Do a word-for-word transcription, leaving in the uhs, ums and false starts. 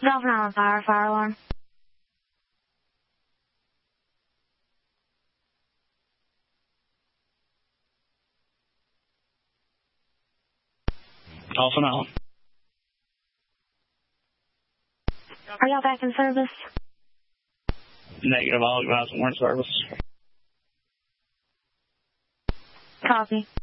Golf an hour fire, fire alarm. Off and out. Are y'all back in service? Negative, all guys weren't in service. Copy.